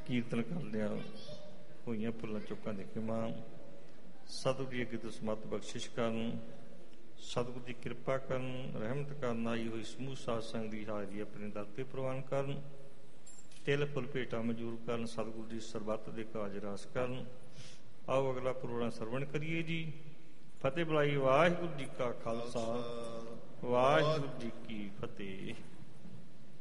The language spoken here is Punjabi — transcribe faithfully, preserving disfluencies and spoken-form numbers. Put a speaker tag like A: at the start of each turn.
A: ਕੀਰਤਨ ਕਰਦਿਆਂ ਹੋਈਆਂ ਭੁੱਲਾਂ ਚੁੱਕਾਂ ਦੇ ਖਿਮਾ। ਸਤਿਗੁਰੂ ਜੀ ਅੱਗੇ ਤੋਂ ਸਮੱਤ ਬਖਸ਼ਿਸ਼ ਕਰਨ, ਸਤਿਗੁਰੂ ਦੀ ਕਿਰਪਾ ਕਰਨ, ਰਹਿਮਤ ਕਰਨ, ਆਈ ਹੋਈ ਸਮੂਹ ਸਾਧ ਸੰਗਤ ਦੀ ਹਾਜ਼ਰੀ ਆਪਣੇ ਦਰ ਤੇ ਪ੍ਰਵਾਨ ਕਰਨ, ਤਿਲ ਫੁੱਲ ਭੇਟਾਂ ਮਨਜ਼ੂਰ ਕਰਨ, ਸਤਿਗੁਰੂ ਦੀ ਸਰਬੱਤ ਦੇ ਕਾਜ ਰਾਸ ਕਰਨ। ਆਓ ਅਗਲਾ ਪ੍ਰੋਗਰਾਮ ਸਰਵਣ ਕਰੀਏ ਜੀ। ਫਤਿਹ ਬੁਲਾਈ। ਵਾਹਿਗੁਰੂ ਜੀ ਕਾ ਖਾਲਸਾ, ਵਾਹਿਗੁਰੂ ਜੀ ਕੀ ਫਤਿਹ।